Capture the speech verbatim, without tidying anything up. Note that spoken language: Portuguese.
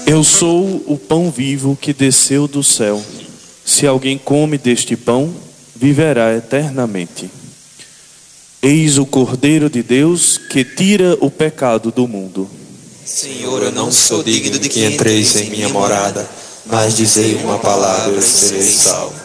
Eu sou o pão vivo que desceu do céu. Se alguém come deste pão, viverá eternamente. Eis o Cordeiro de Deus que tira o pecado do mundo. Senhor, eu não sou digno de que entreis em minha morada, mas dizei uma palavra e serei salvo.